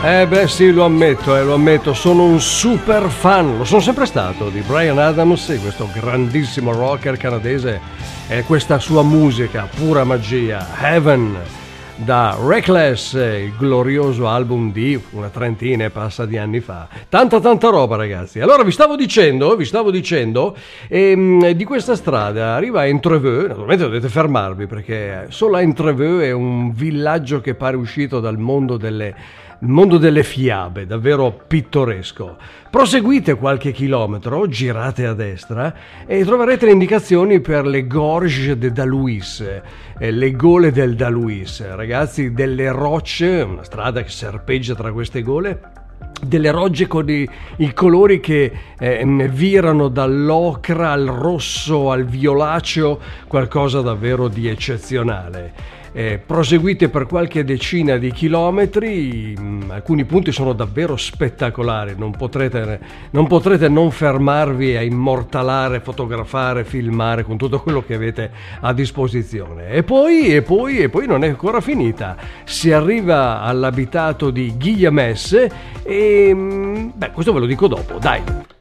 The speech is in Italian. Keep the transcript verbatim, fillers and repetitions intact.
Eh beh sì, lo ammetto, eh, lo ammetto, sono un super fan, lo sono sempre stato, di Bryan Adams, questo grandissimo rocker canadese, e questa sua musica, pura magia, Heaven, da Reckless, il glorioso album di una trentina e passa di anni fa. Tanta tanta roba, ragazzi. Allora vi stavo dicendo, vi stavo dicendo ehm, di questa strada, arriva a Entreveux, naturalmente dovete fermarvi perché solo a Entreveux è un villaggio che pare uscito dal mondo delle il mondo delle fiabe, davvero pittoresco. Proseguite qualche chilometro, girate a destra e troverete le indicazioni per le Gorges de Dalouis, eh, le gole del Dalouis, ragazzi, delle rocce, una strada che serpeggia tra queste gole, delle rocce con i, i colori che eh, virano dall'ocra al rosso al violaceo, qualcosa davvero di eccezionale. Eh, proseguite per qualche decina di chilometri, mh, alcuni punti sono davvero spettacolari, non potrete, non potrete non fermarvi a immortalare, fotografare, filmare con tutto quello che avete a disposizione. E poi, e poi, e poi non è ancora finita, si arriva all'abitato di Guillemès e, mh, beh, questo ve lo dico dopo, dai.